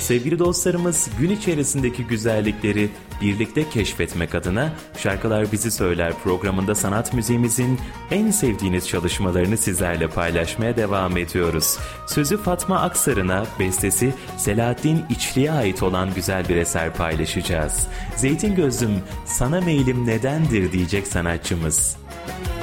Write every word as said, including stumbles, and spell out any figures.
Sevgili dostlarımız, gün içerisindeki güzellikleri birlikte keşfetmek adına Şarkılar Bizi Söyler programında sanat müziğimizin en sevdiğiniz çalışmalarını sizlerle paylaşmaya devam ediyoruz. Sözü Fatma Aksarın'a, bestesi Selahattin İçli'ye ait olan güzel bir eser paylaşacağız. Zeytin Gözlüm, sana meylim nedendir diyecek sanatçımız.